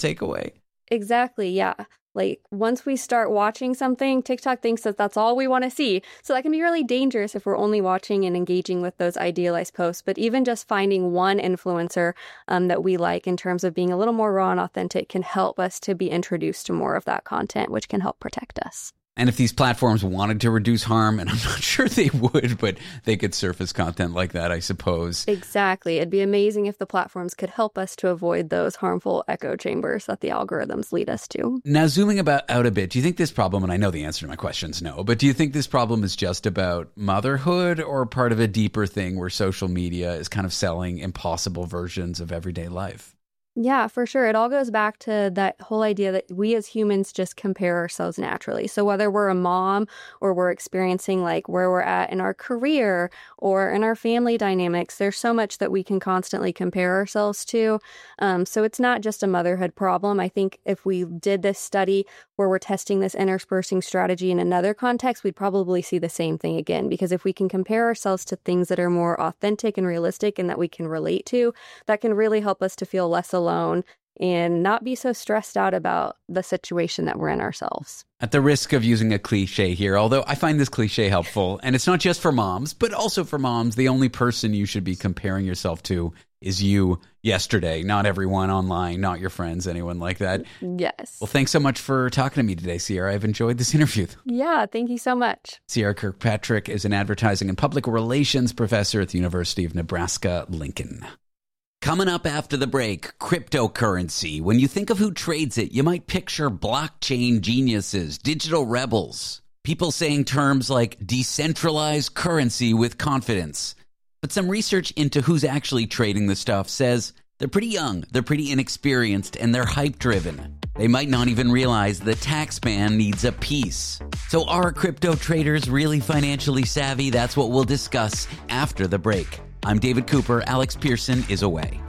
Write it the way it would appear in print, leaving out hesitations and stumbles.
takeaway. Exactly, yeah. Like, once we start watching something, TikTok thinks that that's all we want to see. So that can be really dangerous if we're only watching and engaging with those idealized posts. But even just finding one influencer that we like in terms of being a little more raw and authentic can help us to be introduced to more of that content, which can help protect us. And if these platforms wanted to reduce harm, and I'm not sure they would, but they could surface content like that, I suppose. Exactly. It'd be amazing if the platforms could help us to avoid those harmful echo chambers that the algorithms lead us to. Now, zooming out a bit, do you think this problem, and I know the answer to my question is no, but do you think this problem is just about motherhood or part of a deeper thing where social media is kind of selling impossible versions of everyday life? Yeah, for sure. It all goes back to that whole idea that we as humans just compare ourselves naturally. So whether we're a mom or we're experiencing like where we're at in our career or in our family dynamics, there's so much that we can constantly compare ourselves to. So it's not just a motherhood problem. I think if we did this study where we're testing this interspersing strategy in another context, we'd probably see the same thing again. Because if we can compare ourselves to things that are more authentic and realistic and that we can relate to, that can really help us to feel less alone and not be so stressed out about the situation that we're in ourselves. At the risk of using a cliche here, although I find this cliche helpful, and it's not just for moms, but also for moms, the only person you should be comparing yourself to is you yesterday, not everyone online, not your friends, anyone like that. Yes. Well, thanks so much for talking to me today, Sierra. I've enjoyed this interview. Yeah, thank you so much. Sierra Kirkpatrick is an advertising and public relations professor at the University of Nebraska-Lincoln. Coming up after the break, cryptocurrency. When you think of who trades it, you might picture blockchain geniuses, digital rebels, people saying terms like decentralized currency with confidence. But some research into who's actually trading the stuff says they're pretty young, they're pretty inexperienced, and they're hype-driven. They might not even realize the tax man needs a piece. So are crypto traders really financially savvy? That's what we'll discuss after the break. I'm David Cooper. Alex Pearson is away.